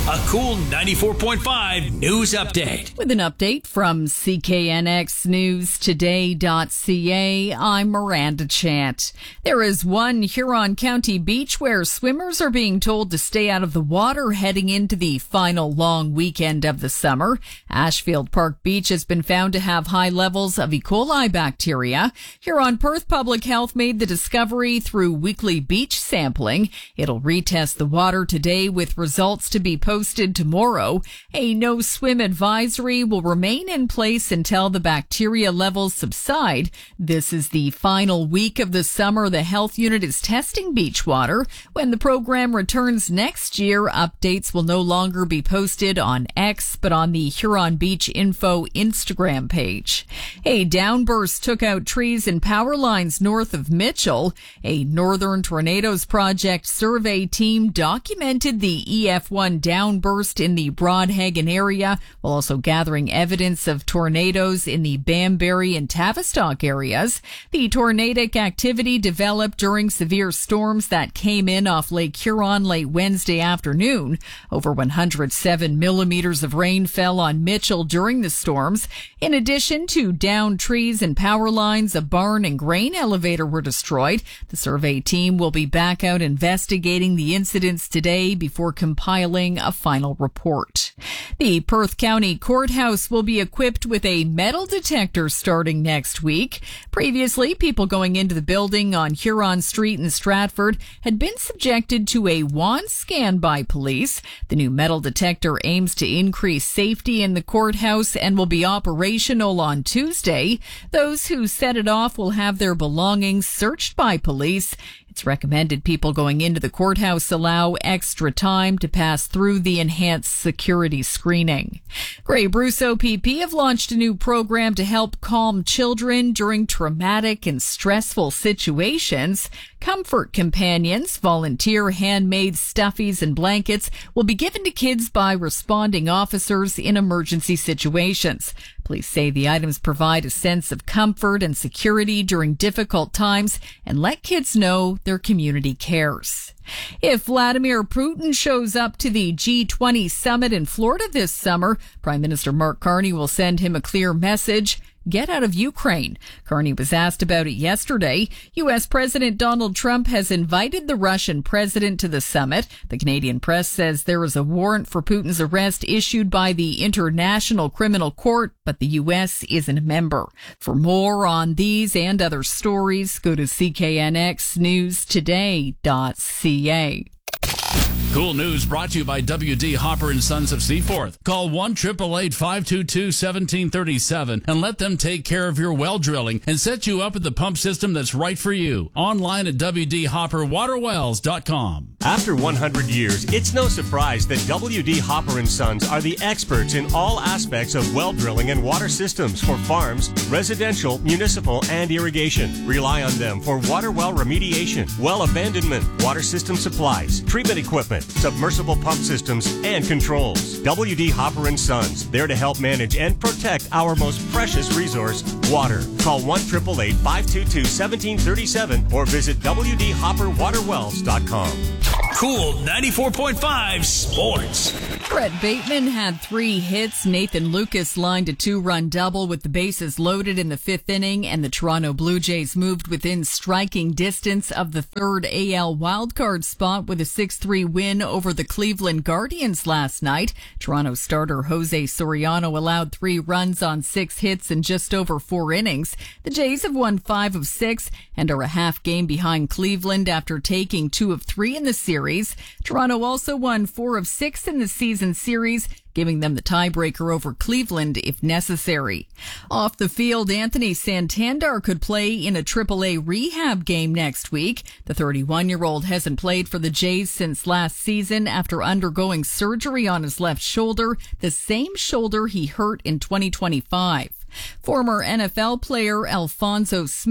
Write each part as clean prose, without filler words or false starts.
A cool 94.5 news update. With an update from CKNXNewsToday.ca, I'm Miranda Chant. There is one Huron County beach where swimmers are being told to stay out of the water heading into the final long weekend of the summer. Ashfield Park Beach has been found to have high levels of E. coli bacteria. Huron Perth Public Health made the discovery through weekly beach sampling. It'll retest the water today with results to be posted tomorrow. A no swim advisory will remain in place until the bacteria levels subside. This is the final week of the summer the health unit is testing beach water. When the program returns next year, updates will no longer be posted on X, but on the Huron Beach Info Instagram page. A downburst took out trees and power lines north of Mitchell. A Northern Tornadoes Project survey team documented the EF1 downburst in the Broadhagen area, while also gathering evidence of tornadoes in the Banbury and Tavistock areas. The tornadic activity developed during severe storms that came in off Lake Huron late Wednesday afternoon. Over 107 millimeters of rain fell on Mitchell during the storms. In addition to downed trees and power lines, a barn and grain elevator were destroyed. The survey team will be back out investigating the incidents today before compiling a final report. The Perth County Courthouse will be equipped with a metal detector starting next week. Previously, people going into the building on Huron Street in Stratford had been subjected to a wand scan by police. The new metal detector aims to increase safety in the courthouse and will be operational on Tuesday. Those who set it off will have their belongings searched by police. It's recommended people going into the courthouse allow extra time to pass through the enhanced security screening. Grey Bruce OPP have launched a new program to help calm children during traumatic and stressful situations. Comfort Companions, volunteer handmade stuffies and blankets, will be given to kids by responding officers in emergency situations. Police say the items provide a sense of comfort and security during difficult times and let kids know their community cares. If Vladimir Putin shows up to the G20 summit in Florida this summer, Prime Minister Mark Carney will send him a clear message: get out of Ukraine. Carney was asked about it yesterday. U.S. President Donald Trump has invited the Russian president to the summit. The Canadian press says there is a warrant for Putin's arrest issued by the International Criminal Court, but the U.S. isn't a member. For more on these and other stories, go to CKNXNewsToday.ca. Cool news brought to you by W.D. Hopper and Sons of Seaforth. Call 1-888-522-1737 and let them take care of your well drilling and set you up with the pump system that's right for you. Online at WDHopperWaterWells.com. After 100 years, it's no surprise that W.D. Hopper and Sons are the experts in all aspects of well drilling and water systems for farms, residential, municipal, and irrigation. Rely on them for water well remediation, well abandonment, water system supplies, treatment equipment, submersible pump systems, and controls. W.D. Hopper and Sons, there to help manage and protect our most precious resource, water. Call 1-888-522-1737 or visit WDHopperWaterWells.com. Cool 94.5 Sports. Brett Bateman had 3 hits. Nathan Lucas lined a 2-run double with the bases loaded in the 5th inning, and the Toronto Blue Jays moved within striking distance of the 3rd AL wildcard spot with a 6-3 win over the Cleveland Guardians last night. Toronto starter Jose Soriano allowed 3 runs on 6 hits in just over 4 innings. The Jays have won 5 of 6 and are a half game behind Cleveland after taking 2 of 3 in the series. Toronto also won 4 of 6 in the season series, giving them the tiebreaker over Cleveland if necessary. Off the field, Anthony Santander could play in a AAA rehab game next week. The 31-year-old hasn't played for the Jays since last season after undergoing surgery on his left shoulder, the same shoulder he hurt in 2025. Former NFL player Alphonso Smith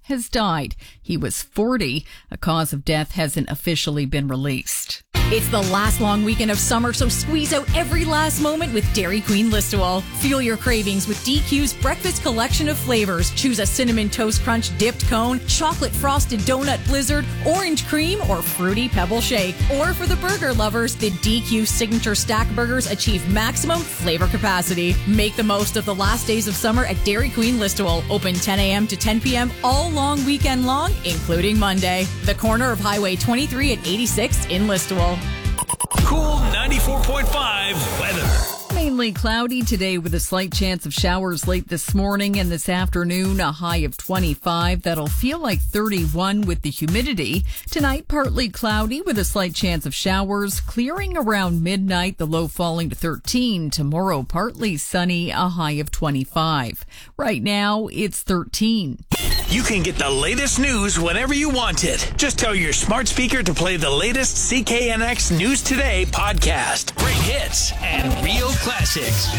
has died. He was 40. A cause of death hasn't officially been released. It's the last long weekend of summer, so squeeze out every last moment with Dairy Queen Listowel. Fuel your cravings with DQ's breakfast collection of flavors. Choose a Cinnamon Toast Crunch dipped cone, chocolate frosted donut blizzard, orange cream, or fruity pebble shake. Or for the burger lovers, the DQ Signature Stack Burgers achieve maximum flavor capacity. Make the most of the last days of summer at Dairy Queen Listowel. Open 10 a.m. to 10 p.m. all long weekend long, including Monday. The corner of Highway 23 at 86 in Listowel. Cool 94.5 weather. Mainly cloudy today with a slight chance of showers late this morning and this afternoon, a high of 25. That'll feel like 31 with the humidity. Tonight, partly cloudy with a slight chance of showers, clearing around midnight, the low falling to 13. Tomorrow, partly sunny, a high of 25. Right now, it's 13. You can get the latest news whenever you want it. Just tell your smart speaker to play the latest CKNX News Today podcast. Great hits and real classics.